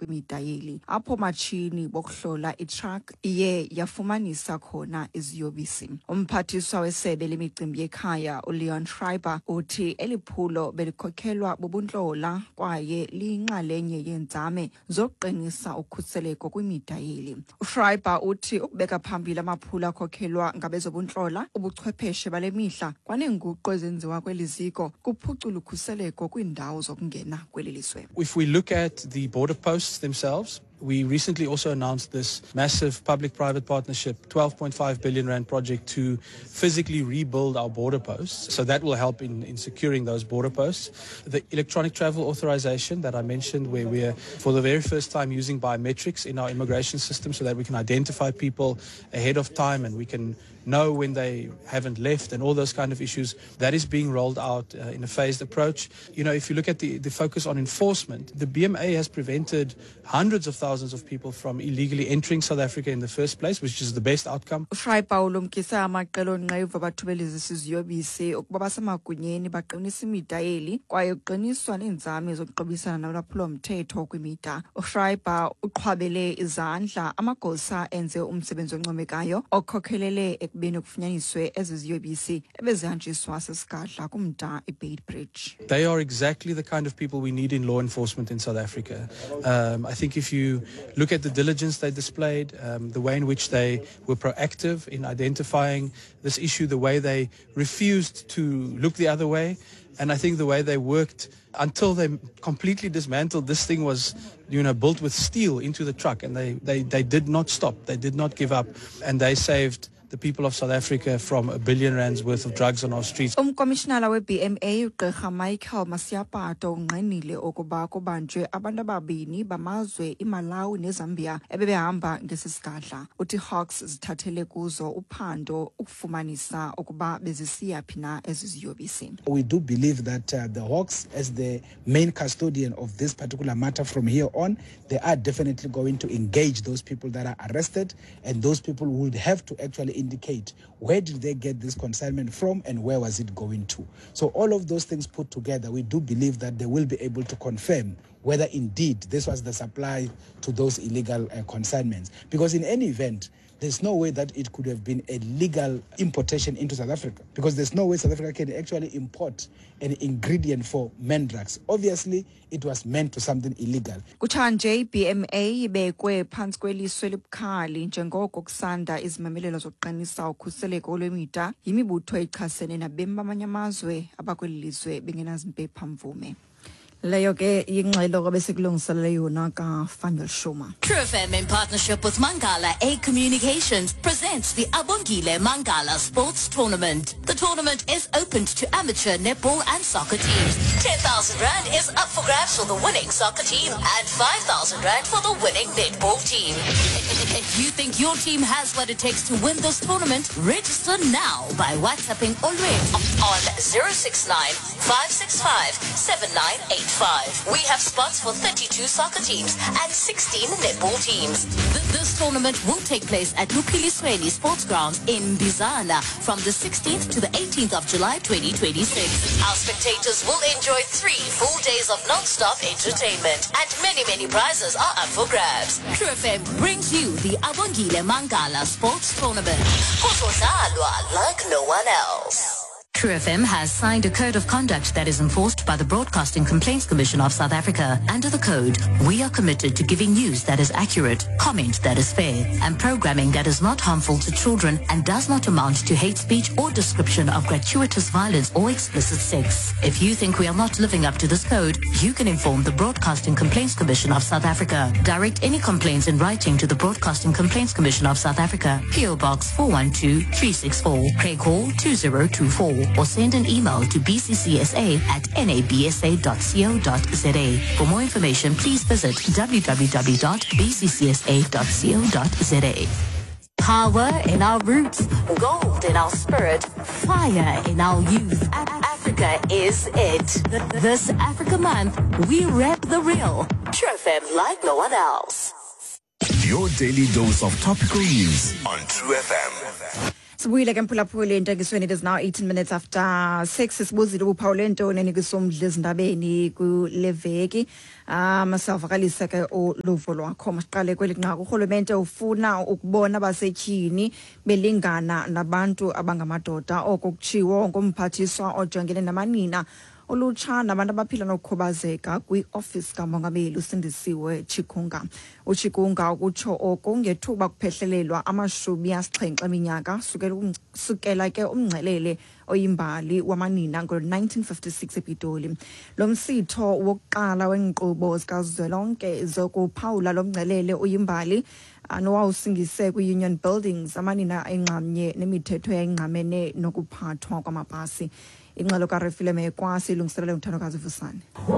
kwimidayeli apho matshini bokuhlola itruck iye yafumanisa khona iziyobisi. Umphathiswa wesebe lemicimbi yekhaya uLeon Schreiber uthi eliphulo belikhokelwa bubuntlola kwaye liyinxalenye yeenzame zokuqinisa ukhuseleko kwimidayeli. uSchreiber uthi ukubeka phambili amaphula akhokhelwa ngabezobuntlola, ubuchwepheshe bale mihla kwaneenguqu ezenziwa kweli ziko kuphucula ukhuseleko kwiindawo zokungena kweli lizwe. If we look at the border posts themselves, we recently also announced this massive public-private partnership, 12.5 billion rand project to physically rebuild our border posts. So that will help in securing those border posts. The electronic travel authorization that I mentioned, where we're for the very first time using biometrics in our immigration system so that we can identify people ahead of time and we can know when they haven't left and all those kind of issues. That is being rolled out in a phased approach. You know, if you look at the focus on enforcement, the BMA has prevented hundreds of thousands of people from illegally entering South Africa in the first place, which is the best outcome. uSchreiber ulumkisa amaqela onqevu abathubelezisa iziyobisi ukuba basemagunyeni baqinisa imidayeli kwaye uqiniswa neenzame zokuqobisana nolwaphulo-mthetho kwimida. uSchreiber uqhwabele izandla amagosa enze umsebenzi oncomekayo okhokhelele ekubeni kufunyaniswe ezi ziyobisi ebezihanjiswa sesigadla kumda eBeitbridge. They are exactly the kind of people we need in law enforcement in South Africa. I think if you look at the diligence they displayed, the way in which they were proactive in identifying this issue, the way they refused to look the other way, and I think the way they worked until they completely dismantled this thing was, you know, built with steel into the truck, and they did not stop. They did not give up, and they saved the people of South Africa from R1 billion worth of drugs on our streets. Umkomishinala we-BMA uGqirha Michael Masiapato unqenile ukuba kubanjwe abantu ababini bamazwe iMalawi neZambia ebebehamba ngesisigadla. Uthi Hawks zithathele kuzo uphando ukufumanisa ukuba bezisiya phi na ezi ziyobisi. We do believe that the Hawks, as the main custodian of this particular matter from here on, they are definitely going to engage those people that are arrested, and those people would have to actually indicate where did they get this consignment from and where was it going to. So all of those things put together, we do believe that they will be able to confirm whether indeed this was the supply to those illegal consignments. Because in any event, there's no way that it could have been a legal importation into South Africa, because there's no way South Africa can actually import an ingredient for men drugs. Obviously, it was meant to something illegal. Kutshanje iBMA ibekwe phantsi kweliso elibukhali njengoko kusanda izimamelelo zokuqinisa ukhuseleko lwemida yimibutho echasene nabemi bamanye amazwe abakweli lizwe bengenazimpephamvume. Leyo ke yingxelo besekulungiselele yona kaFanel Shuma. True FM in partnership with Mangala A Communications presents the Abongile Mangala Sports Tournament. The tournament is open to amateur netball and soccer teams. 10,000 rand is up for grabs for the winning soccer team and 5,000 rand for the winning netball team. If you think your team has what it takes to win this tournament, register now by WhatsApping already on 069 565 7985. We have spots for 32 soccer teams and 16 netball teams. This tournament will take place at Lukilisweni Sports Grounds in Bizana from the 16th to the 18th of July 2026. Our spectators will enjoy 3 full days of non-stop entertainment, and many prizes are up for grabs. True FM brings you the Abongile Mangala Sports Tournament. Like no one else. True FM has signed a code of conduct that is enforced by the Broadcasting Complaints Commission of South Africa. Under the code, we are committed to giving news that is accurate, comment that is fair, and programming that is not harmful to children and does not amount to hate speech or description of gratuitous violence or explicit sex. If you think we are not living up to this code, you can inform the Broadcasting Complaints Commission of South Africa. Direct any complaints in writing to the Broadcasting Complaints Commission of South Africa, PO Box 412-364, Craig Hall 2024. Or send an email to bccsa@nabsa.co.za. For more information, please visit www.bccsa.co.za. Power in our roots, gold in our spirit, fire in our youth. Africa is it. This Africa Month, we rep the real. True FM like no one else. Your daily dose of topical news on True FM. Sibuyile ke mphulaphuli entekisweni. It is now 18 minutes after 6. Sibuzile uPaul Ntoni kusomdla ezindabeni kuleveki. Masavakalisa ke uluvo lwakho. Masiqale kwelikunqaku. Urhulumente ufuna ukubona abasetyhini belingana nabantu abangamadoda. Oko kutshiwo ngomphathiswa ojongene namanina ulutsha nabantu abaphila nokukhubazeka kwi-office kamongameli uSindisiwe Chikunga. uChikunga ukutsho oko ngethuba kuphehlelelwa amashumi 7 eminyaka sukela ke umngcelele oyimbali wamanina ngo-1956 ePitoli. Lo msitho wokuqala wenkqubo zikazwelonke zokuphawula lo mngcelele oyimbali nowawusingise kwi-Union Buildings amanina enxamnye nemithetho eyayingqamene nokuphathwa kwamapasi. Ingxelo kaRefile Mekwasi ilungiselele uMthandokazi Vusane.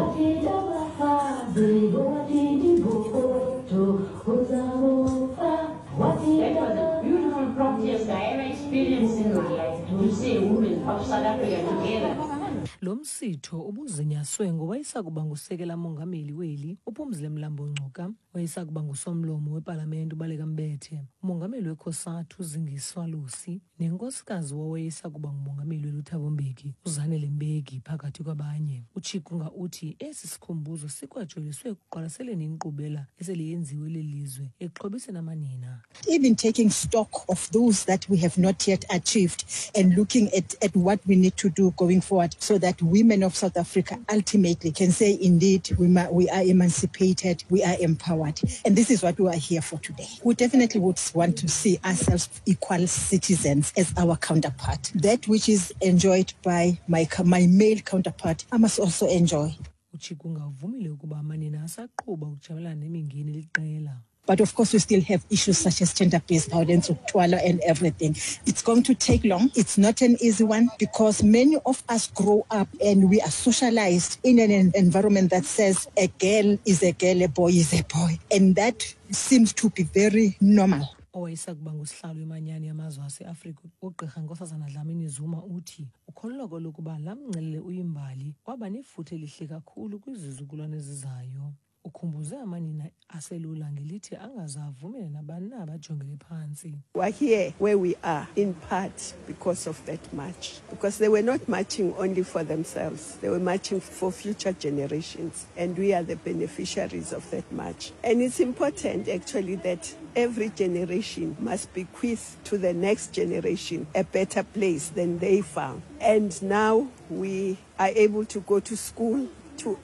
That was a beautiful protest I ever experienced in my life, to see women of South Africa together. Lo msitho ubuzinyaswe ngowayesakuba ngusekela mongameli weli uPhumzile Mlambo Ngcuka, wayesakuba ngusomlomo weParlamente uBaleka Mbethe, umongameli weCOSATU uZingiswa Lusi, nenkosikazi wayesakuba ngumongameli weLuthabo Mbeki uZanele Mbeki phakathi kwabanye. uChikunga uthi esi sikhumbuzo sikwajoliswe ekuqwalaseleni inkqubela eseliyenziwe lelizwe exhobiseni amanina. Even taking stock of those that we have not yet achieved and looking at what we need to do going forward so that women of South Africa ultimately can say indeed we are emancipated, we are empowered. And this is what we are here for today. We definitely would want to see ourselves equal citizens as our counterpart. That which is enjoyed by my male counterpart, I must also enjoy. uChikunga uvumile ukuba amanina asaqhuba ukujamelana nemingeni liqela. But of course, we still have issues such as gender-based violence, Uthwala, and everything. It's going to take long. It's not an easy one because many of us grow up and we are socialized in an environment that says a girl is a girl, a boy is a boy. And that seems to be very normal. Owayesakuba ngusihlalo wemanyani yamazwe ase-Afrika uGqirha Nkosazana Dlamini Zuma uthi ukholoko lokuba la mngcelele uyimbali waba nefuthe elihle kakhulu kwizizukulwane ezizayo. Ukhumbuze amanina aselula ngelithi angazavumela nabani abajongele phansi. We're here where we are in part because of that march, because they were not marching only for themselves, they were marching for future generations, and we are the beneficiaries of that march. And it's important actually that every generation must bequeath to the next generation a better place than they found. And now we are able to go to school, to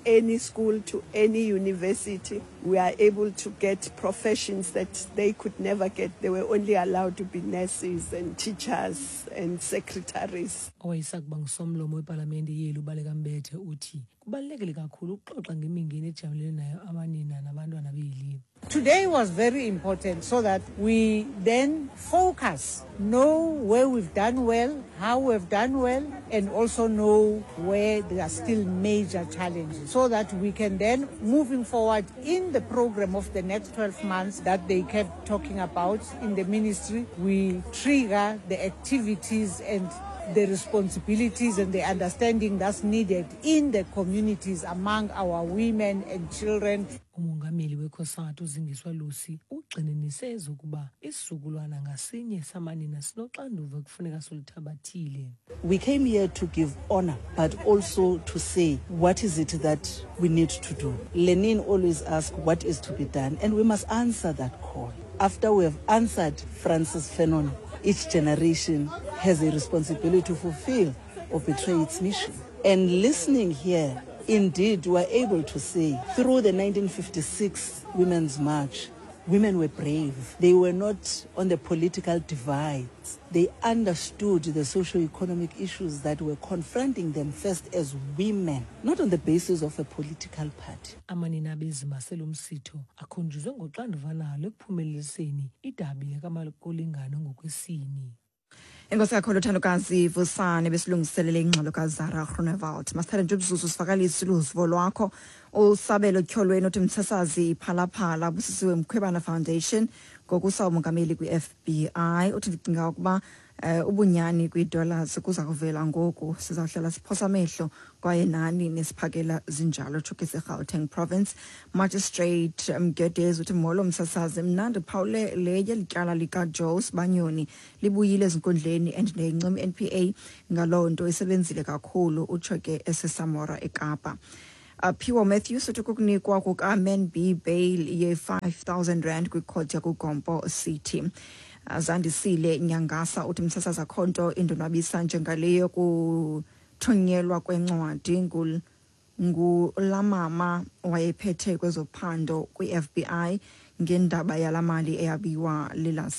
any university. We are able to get professions that they could never get. They were only allowed to be nurses and teachers and secretaries. Owayesakuba ngusomlomo weParlamente yelu uBaleka Mbethe uthi kubalulekile kakhulu ukuxoxa ngemingeni ejamelene nayo amanina nabantwana beli. Today was very important so that we then focus, know where we've done well, how we've done well, and also know where there are still major challenges so that we can then, moving forward in the program of the next 12 months that they kept talking about in the ministry, we trigger the activities and the responsibilities and the understanding that's needed in the communities among our women and children. Umongameli weCOSATU uZingiswa Lusi ugxininise ukuba isizukulwana ngasinye samanina sinoxanduva kufuneka soluthabathile. We came here to give honor, but also to say what is it that we need to do. Lenin always asks what is to be done, and we must answer that call. After we have answered Francis Fanon, each generation has a responsibility to fulfill or betray its mission. And listening here, indeed, we are able to say, through the 1956 Women's March, women were brave. They were not on the political divides. They understood the socio-economic issues that were confronting them first as women, not on the basis of a political party. Amanina bezimasela umsitho akhunjuzwe ngoxanduva nalo ekuphumeleliseni idabi likaMakolingana ngokwesini. Enkosi yakho Luthandokazi Vusane besilungiselele ingxelo kaZara Groenewald. Masithanda nje ubuzuzu sivakalise uluvo lwakho usabelo tyholweni othi mtsasazi phalaphala busisiwe Mkhwebana Foundation ngokusa umongameli kwi-FBI uthi ndicinga ukuba ubunyani kwi-dollars kuza kuvela ngoku sizawuhlala siphosa amehlo kwaye nani nesiphakela zinjalo Chukise Gauteng Province Magistrate Mgedezi uthi molo msasazi mnandi phawule leye lityala lika Joe Sibanyoni libuyile ezinkundleni and nencimi NPA ngaloo nto isebenzile kakhulu utsho ke esesamora eKapa. Pure Matthews uthi kukunikwa kuka-Men B bail ye-5,000 rand kwikhoti yakuGompo City. Zandisile Nyangasa uthi msasaza khonto indonwabisa njengaleyo kuthunyelwa kwencwadi ngulamama wayephethe kwezophando kwi-FBI ngendaba yalamali eyabiwa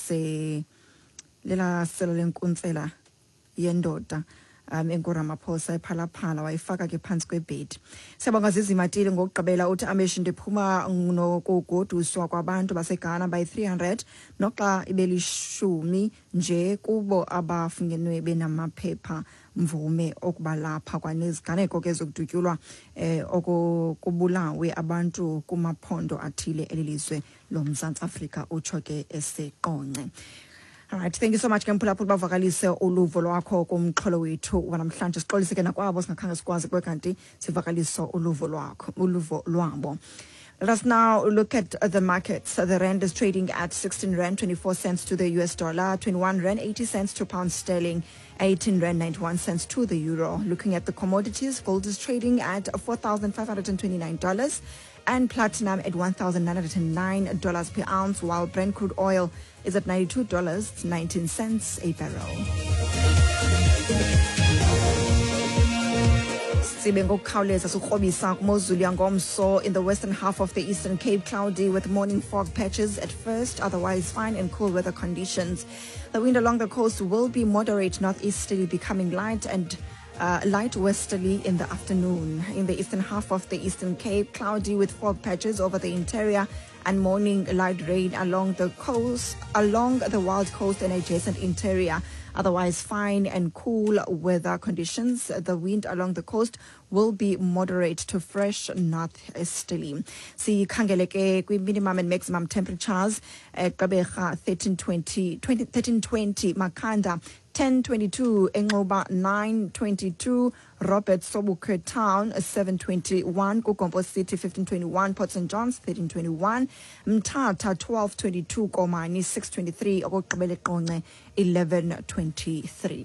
lelasela lenkuntsela yendoda enguRamaphosa ephalaphala wayifaka ke phansi kwebhedi. Siyabonga Zizimatile ngokugqibela uthi ameshi ndiphuma nokugoduswa kwabantu baseGhana by 300 noxa ibelishumi nje kubo abafunyenwe benamaphepha mvume okubalapha kwaneziganeko ke zokudutyulwa okubulawe abantu kumaphondo athile elilizwe loMzantsi Afrika utsho ke eseqonce. All right, thank you so much. Kemphulaphula bavakalise uluvo lwakho kumxholo wethu wanamhlanje sixolise ke nakwabo singakhange sikwazi kwekanti sivakaliso uluvo lwabo. Let us now look at the markets. The rand is trading at 16 rand 24 cents to the US dollar, 21 rand 80 cents to pound sterling, 18 rand 91 cents to the euro. Looking at the commodities, gold is trading at $4,529 and platinum at $1,909 per ounce, while Brent crude oil is at $92.19 a barrel. In the western half of the Eastern Cape, cloudy with morning fog patches at first, otherwise fine and cool weather conditions. The wind along the coast will be moderate northeasterly, becoming light and light westerly in the afternoon. In the eastern half of the Eastern Cape, cloudy with fog patches over the interior and morning light rain along the coast, along the Wild Coast and adjacent interior. Otherwise fine and cool weather conditions. The wind along the coast will be moderate to fresh northeasterly. Sikhangeleke kwi minimum and maximum temperatures. Gqeberha 1320 Makhanda 1022, Engoba 922, Robert Sobukwe Town 721, Kukompo City 1521, Port St. John's 1321, Mthatha 1222, Komani 623, Okugqibela eQonce 1123.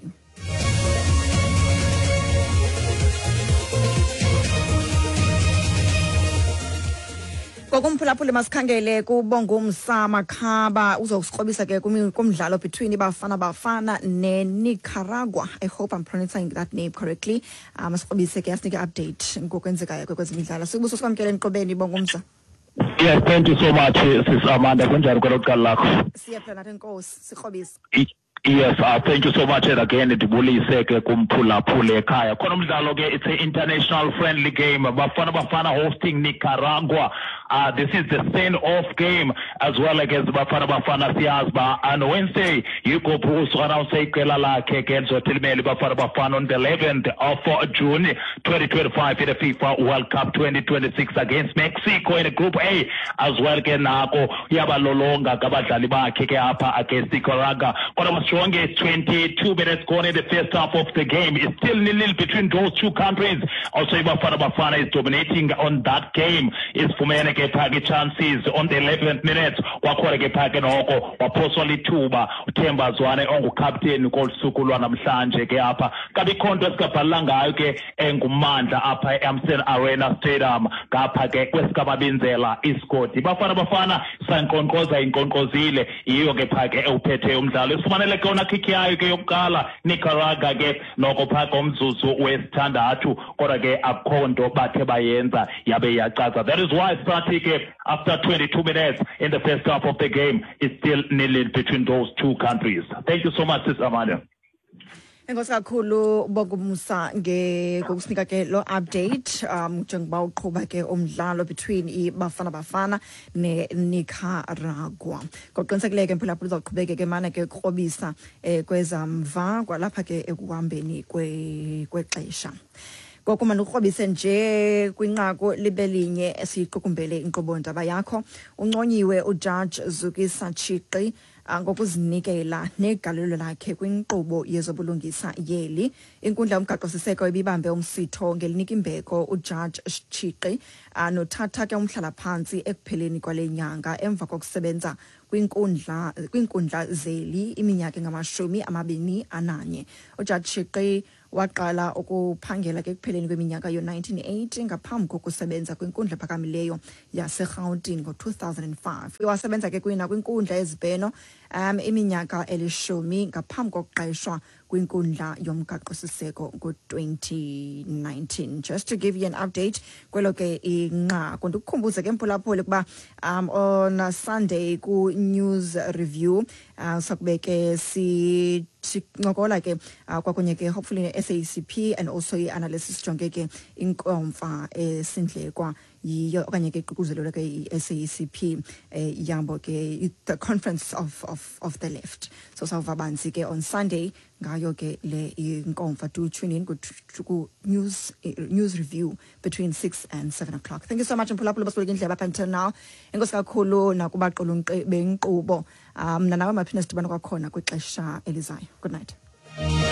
Kokumphulaphula masikhangele kubongumsa Makhaba uzokusikrobisa ke kumdlalo between Bafana neNicaragua. I hope I'm pronouncing that name correctly. Masikrobise ke asinike update ngokwenzekayo kwezimidlalo. Sibuso sikwamkele enqobeni bongumsa. Yes, thank you so much, Sis Amanda. Kunjani kwalokuqala lakho? Siyaphila nathi Nkosi, sikrobise. Yes, thank you so much again. Ndibulise ke kumphulaphula ekhaya. Khona umdlalo ke, it's an international friendly game. Bafana hosting Nicaragua. This is the send-off game as well as Bafana Siazba. And Wednesday, you go Bruce say Kelala Kekenzo Tilmeli Bafana on the 11th of June 2025 in the FIFA World Cup 2026 against Mexico in Group A, as well as Nako Yabalolonga Gabadaliba Keke Apa against Nicaragua. Strongest 22 minutes gone in the first half of the game. It's still nil between those two countries. Also, Bafana is dominating on that game. It's Fumeneke Pagi chances on the 11th minute. Wakoreke Pagi Noko, Waposoli Tuba, Temba Zwane, Ongu Captain, called Sukulwana Msanje, Geapa, Kabi Kontos Kapalanga, Engumanda, Apa Amsen Arena Stadium, Kapake, Weskababinzela, Iskoti. Bafana, Sankonkoza in Konkozile, Yoge Pake, Upete Umzale, Sumanele Kona Kikiayo Yokala, Nicaragua get Nokopaka Umzuzu, Westandatu, Korage Akondo, Batebayenza, Yabe Yakaza. That is why Stratike, after 22 minutes in the first half of the game, is still nil between those two countries. Thank you so much, Sis Amanda. Enkosi kakhulu bongumsa ngokusinika ke lo update njengoba uqhuba ke umdlalo between Bafana neNicaragua. Ngokuqinisekileyo ke mphulaphula uzawuqhubeka ke mana ke ukrobisa kwezamva kwalapha ke ekuhambeni kwexesha. Kokuma nukrobise nje kwinqaku libelinye esiqukumbele inkqubo ndaba yakho unconyiwe uJudge Zukisa Chiqi ngokuzinikela negalelo lakhe kwinkqubo yezobulungisa yeli inkundla yomgaqo siseko ibibambe umsitho ngelinika imbeko uJudge Chiqi nothatha ke umhlala phansi ekupheleni kwale nyanga emva kokusebenza kwinkundla zeli iminyaka engama-21 uJudge Chiqi waqala ukuphangela ke ekupheleni kweminyaka yo-1980 ngaphambi kokusebenza kwinkundla phakamileyo yaseGauteng ngo-2005 wasebenza ke kwinkundla ezibheno iminyaka 10 ngaphambi kokuqeshwa kwinkundla yomgaqo siseko ngo-2019. Just to give you an update kwelo ke inqaku ndikukhumbuze ke mphulaphuli kuba on Sunday ku news review sakubeke sincokola ke kwakunye ke hopefully SACP and also i-analysis jonge ke inkomfa esindlekwa yiyo okanye ke ququzelelo ke i-SACP yambo ke the conference of the left. So sawuvabanzi ke on Sunday ngayo ke le inkomfa. Do tune in ku news review between 6 and 7 o'clock. Thank you so much mphulaphuli basoleke indlebe up until now. Enkosi kakhulu nakubaqulu benkqubo mna nawe maphinde sidibane kwakhona kwixesha elizayo. Good night.